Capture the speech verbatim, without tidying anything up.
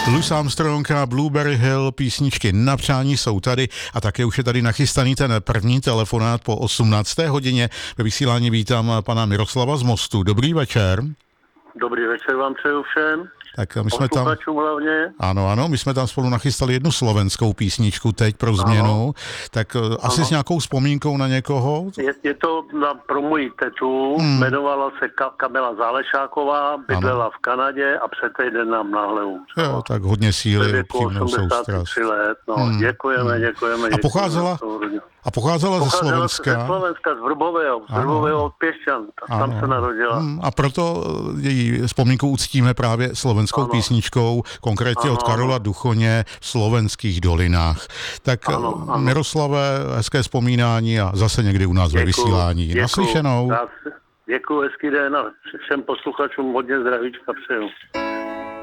Louis Armstrong a Blueberry Hill, písničky na přání jsou tady a také už je tady nachystaný ten první telefonát po osmnácté hodině. Ve vysílání vítám pana Miroslava z Mostu. Dobrý večer. Dobrý večer vám přeju všem. Tak my jsme tam, hlavně. ano, ano, my jsme tam spolu nachystali jednu slovenskou písničku teď pro změnu, ano. Tak ano. Asi s nějakou vzpomínkou na někoho? Je, je to na, pro moji tetu, hmm. jmenovala se Ka- Kamila Zálešáková, bydlela ano. v Kanadě a před týden nám náhle umřela. Jo, tak hodně síly, upřímnou osmdesát tři let, no, hmm. děkujeme, hmm. děkujeme. A pocházela? A pocházela ze Slovenska? Ze Slovenska, z Vrbového, z Vrbového od Pěšťan, tam ano. se narodila. Hmm. A proto její vzpomínku uctíme právě slovenskou ano. písničkou, konkrétně ano. od Karola Duchoně v Slovenských dolinách. Tak ano, ano. Miroslave, hezké vzpomínání a zase někdy u nás děkuju, ve vysílání. Děkuju, Naslyšenou. Děkuji, hezký den a všem posluchačům hodně zdravíčka přeju.